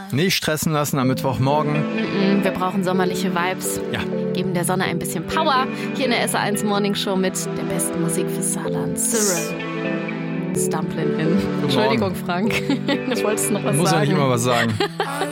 Nicht stressen lassen am Mittwochmorgen. Wir brauchen sommerliche Vibes. Ja. Geben der Sonne ein bisschen Power. Hier in der SR1 Morning Show mit der besten Musik fürs Saarland. Cyril Stumplin in. Entschuldigung, Frank. Du wolltest noch was sagen. Muss ja nicht immer was sagen.